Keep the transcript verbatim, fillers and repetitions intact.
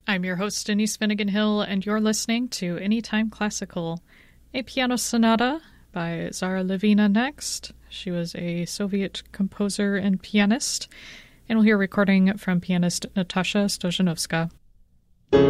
I'm your host, Denise Finnegan Hill, and you're listening to Anytime Classical, a piano sonata by Zara Levina next. She was a Soviet composer and pianist, and we'll hear a recording from pianist Natasha Stojanovska.